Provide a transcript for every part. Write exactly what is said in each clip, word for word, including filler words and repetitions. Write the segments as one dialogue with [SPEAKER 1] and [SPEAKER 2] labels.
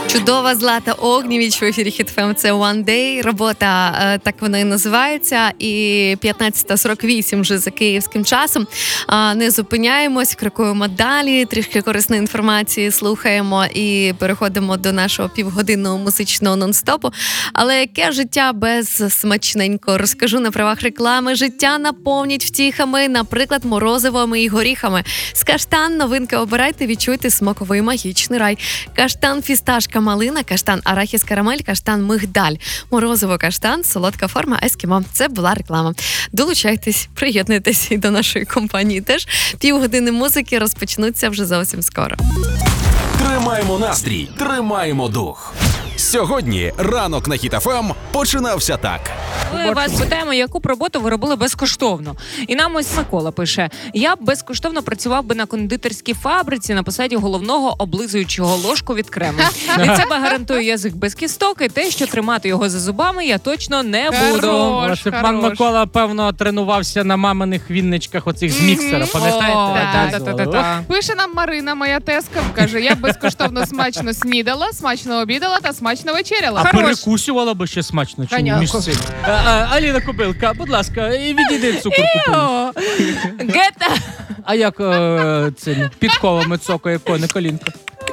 [SPEAKER 1] Чудова Злата Огнєвіч в ефірі Хіт еф ем. Це One Day. Робота, так вона і називається. І п'ятнадцята сорок вісім вже за київським часом. Не зупиняємось, крокуємо далі. Трішки корисної інформації слухаємо і переходимо до нашого півгодинного музичного нон-стопу. Але яке життя без смачненького? Розкажу на правах реклами. Життя наповніть втіхами, наприклад, морозивами і горіхами. З каштан новинки обирайте, відчуйте смаковий магічний рай. Каштан фісташка малина, каштан арахіс карамель, каштан мигдаль. Морозиво каштан, солодка форма ескімо. Це була реклама. Долучайтесь, приєднуйтесь і до нашої компанії теж. Півгодини музики розпочнуться вже зовсім скоро.
[SPEAKER 2] Тримаємо настрій, тримаємо дух. Сьогодні ранок на Хіт еф ем починався так.
[SPEAKER 3] Ми вас питаємо, яку б роботу ви робили безкоштовно. І нам ось Микола пише: я б безкоштовно працював би на кондитерській фабриці на посаді головного облизуючого ложку від крему. Від себе гарантую язик без кісток, і те, що тримати його за зубами, я точно не буду.
[SPEAKER 4] Хорош,
[SPEAKER 5] Ваше пан
[SPEAKER 4] хорош.
[SPEAKER 5] Микола, певно, тренувався на маминих вінничках оцих з міксера,
[SPEAKER 3] О,
[SPEAKER 5] пам'ятаєте?
[SPEAKER 3] та-та-та-та-та.
[SPEAKER 4] Пише нам Марина, моя тезка, каже, я б безкоштовно смачно снідала, смачно обідала та смачно вечеряла.
[SPEAKER 5] А
[SPEAKER 4] Хорош.
[SPEAKER 5] перекусювала би ще смачно, чи ні?
[SPEAKER 4] Конечно.
[SPEAKER 5] Між цим. А, а, Аліна Кобилка, будь ласка, і відійди цукор купуй.
[SPEAKER 3] О, Гета.
[SPEAKER 5] А як е, цим підковами цокає коне колінка?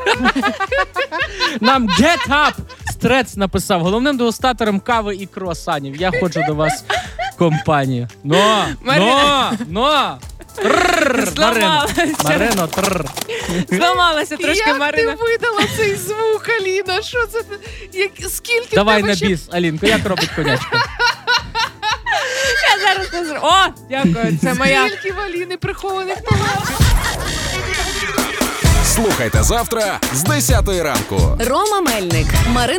[SPEAKER 5] Нам get up! Стрец написав. Головним дегустатором кави і круасанів. Я ходжу до вас в компанію. Но, но, но! Трррр, Марино,
[SPEAKER 3] Зламалася.
[SPEAKER 5] Марино, трррр.
[SPEAKER 3] Зламалася трошки
[SPEAKER 4] Як
[SPEAKER 3] Марина.
[SPEAKER 4] ти видала цей звук, Аліна? Що це? Як, скільки
[SPEAKER 5] Давай
[SPEAKER 4] в тебе
[SPEAKER 5] на
[SPEAKER 4] ще...
[SPEAKER 5] біс, Алінко, як робить конячка?
[SPEAKER 3] Я зараз не зр- О, дякую, це моя.
[SPEAKER 4] Скільки в Аліни прихованих талантів.
[SPEAKER 2] Слухайте завтра з десятої ранку.
[SPEAKER 1] Рома Мельник, Марина